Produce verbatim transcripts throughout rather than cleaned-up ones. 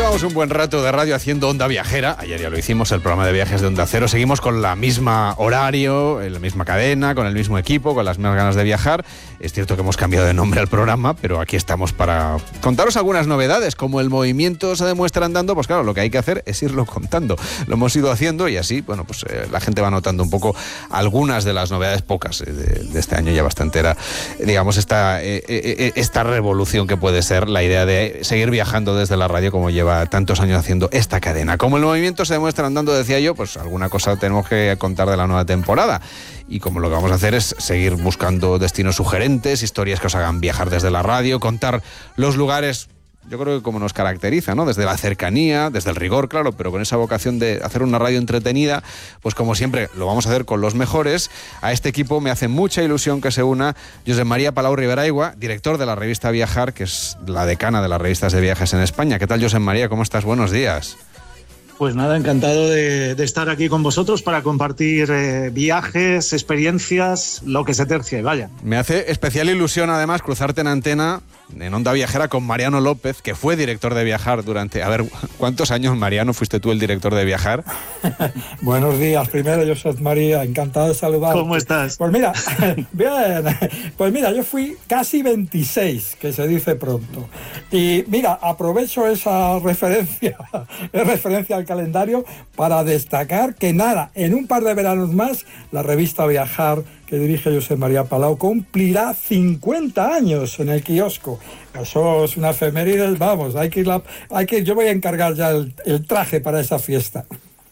Llevamos un buen rato de radio haciendo Onda Viajera. Ayer ya lo hicimos, el programa de viajes de Onda Cero. Seguimos con la misma horario, en la misma cadena, con el mismo equipo, con las mismas ganas de viajar. Es cierto que hemos cambiado de nombre al programa, pero aquí estamos para contaros algunas novedades. Como el movimiento se demuestra andando, pues claro, lo que hay que hacer es irlo contando. Lo hemos ido haciendo y así, bueno, pues eh, la gente va notando un poco algunas de las novedades, pocas eh, de, de este año, ya bastante era, digamos, esta, eh, eh, esta revolución que puede ser la idea de seguir viajando desde la radio como lleva tantos años haciendo esta cadena. Como el movimiento se demuestra andando, decía yo, pues alguna cosa tenemos que contar de la nueva temporada. Y como lo que vamos a hacer es seguir buscando destinos sugerentes, historias que os hagan viajar desde la radio, contar los lugares, yo creo que como nos caracteriza, ¿no? Desde la cercanía, desde el rigor, claro, pero con esa vocación de hacer una radio entretenida, pues como siempre lo vamos a hacer con los mejores. A este equipo me hace mucha ilusión que se una Josep María Palau Riberaigua, director de la revista Viajar, que es la decana de las revistas de viajes en España. ¿Qué tal, Josep María? ¿Cómo estás? Buenos días. Pues nada, encantado de, de estar aquí con vosotros para compartir eh, viajes, experiencias, lo que se tercie, vaya. Me hace especial ilusión además cruzarte en antena en Onda Viajera con Mariano López, que fue director de Viajar durante... A ver, ¿cuántos años, Mariano, fuiste tú el director de Viajar? Buenos días. Primero, yo soy María, encantado de saludarte. ¿Cómo estás? Pues mira, bien, pues mira, yo fui casi veintiséis, que se dice pronto. Y mira, aprovecho esa referencia, referencia al calendario para destacar que nada, en un par de veranos más, la revista Viajar, que dirige Josep María Palau, cumplirá cincuenta años en el kiosco. Eso es una efeméride, vamos, hay que ir la, hay que, yo voy a encargar ya el, el traje para esa fiesta.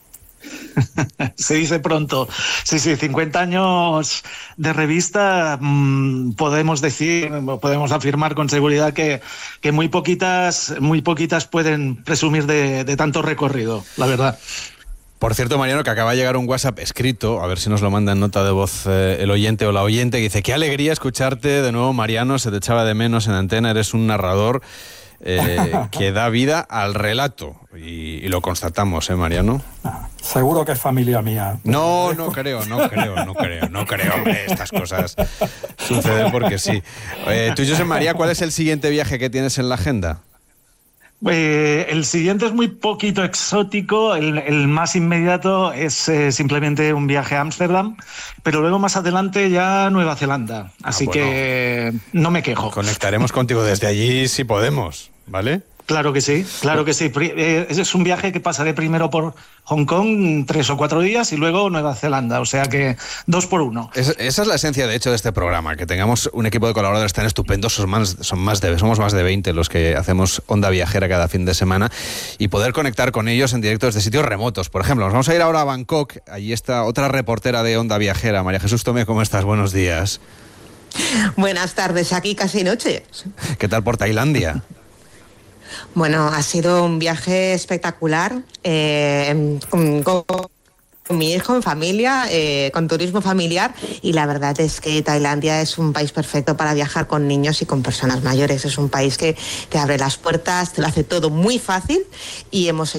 Se dice pronto. Sí, sí, cincuenta años de revista, mmm, podemos decir, podemos afirmar con seguridad que, que muy poquitas, muy poquitas pueden presumir de, de tanto recorrido, la verdad. Por cierto, Mariano, que acaba de llegar un WhatsApp escrito, a ver si nos lo manda en nota de voz eh, el oyente o la oyente, que dice: qué alegría escucharte de nuevo, Mariano, se te echaba de menos en antena, eres un narrador eh, que da vida al relato. Y, y lo constatamos, ¿eh, Mariano? Seguro que es familia mía. No, no creo, no creo, no creo, no creo, hombre, estas cosas suceden porque sí. Eh, tú, Josep María, ¿cuál es el siguiente viaje que tienes en la agenda? Eh, el siguiente es muy poquito exótico, el, el más inmediato es eh, simplemente un viaje a Ámsterdam, pero luego más adelante ya Nueva Zelanda, así ah, bueno, que no me quejo. Conectaremos contigo desde allí si podemos, ¿vale? Claro que sí, claro que sí. Eh, es un viaje que pasaré primero por Hong Kong tres o cuatro días y luego Nueva Zelanda, o sea que dos por uno. Es, esa es la esencia, de hecho, de este programa, que tengamos un equipo de colaboradores tan estupendos, son más, son más de, somos más de veinte los que hacemos Onda Viajera cada fin de semana, y poder conectar con ellos en directo desde sitios remotos. Por ejemplo, nos vamos a ir ahora a Bangkok, allí está otra reportera de Onda Viajera, María Jesús Tomé, ¿cómo estás? Buenos días. Buenas tardes, aquí casi noche. ¿Qué tal por Tailandia? Bueno, ha sido un viaje espectacular, eh, con, con, con mi hijo, en familia, eh, con turismo familiar, y la verdad es que Tailandia es un país perfecto para viajar con niños y con personas mayores. Es un país que te abre las puertas, te lo hace todo muy fácil y hemos hecho